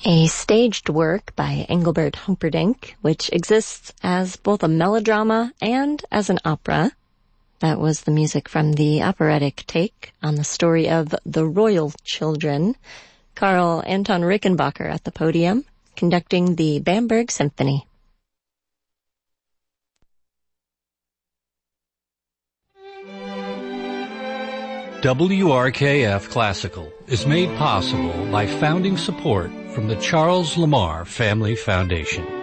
A staged work by Engelbert Humperdinck, which exists as both a melodrama and as an opera. That was the music from the operatic take on the story of The Royal Children. Karl Anton Rickenbacker at the podium, conducting the Bamberg Symphony. WRKF Classical is made possible by founding support from the Charles Lamar Family Foundation.